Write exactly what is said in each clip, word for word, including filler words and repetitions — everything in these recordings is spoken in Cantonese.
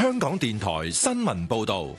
香港電台新聞報道。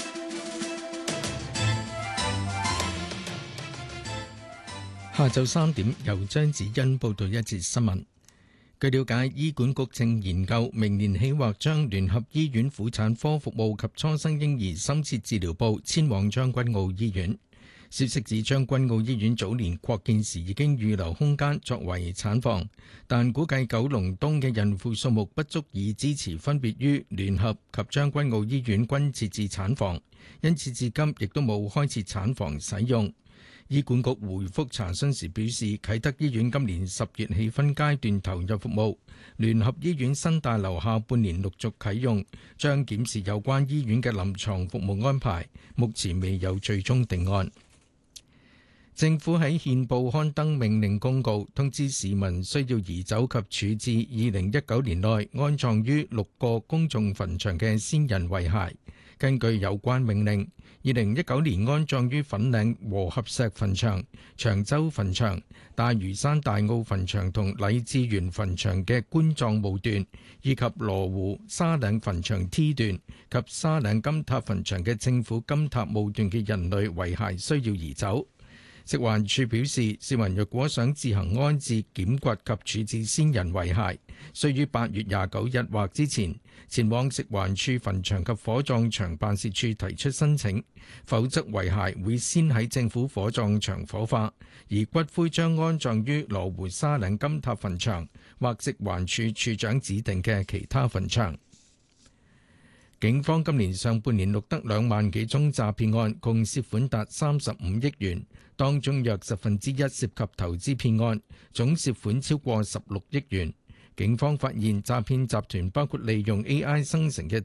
下晝三點，由張子欣報道一節新聞。據了解，醫管局正研究明年起或將聯合醫院婦產科服務及初生嬰兒深切治療部遷往將軍澳醫院。消息指，將軍澳醫院早年擴建時已經預留空間作為產房，但估計九龍東嘅孕婦數目不足以支持分別於聯合及將軍澳醫院均設置產房，因此至今亦都冇開設產房使用。醫管局回覆查詢時表示，啟德醫院今年十月起分階段投入服務，聯合醫院新大樓下半年陸續啟用，將檢視有關醫院嘅臨床服務安排，目前未有最終定案。政府喺憲報刊登命令公告，通知市民需要移走及處置二零一九年內安葬於六個公眾墳場嘅先人遺骸。根據有關命令，二零一九年安葬於粉嶺和合石墳場、長洲墳場、大嶼山大澳墳場同禮智園墳場嘅棺葬墓段，以及羅湖沙嶺墳場 T 段及沙嶺金塔墳場嘅政府金塔墓段嘅人類遺骸需要移走。食環署表示，市民若果想自行安置、檢掘及處置先人遺骸，需於八月廿九日或之前前往食環署墳場及火葬場辦事處提出申請，否則遺骸會先喺政府火葬場火化，而骨灰將安葬於羅湖沙嶺金塔墳場或食環署署長指定嘅其他墳場。警方今年上半年錄得兩萬幾宗詐騙案，共涉款達三十五億元，當中約十分之一涉及投資騙案，總涉款超過十六億元。警方發現詐騙集團包括利用 A I 生成嘅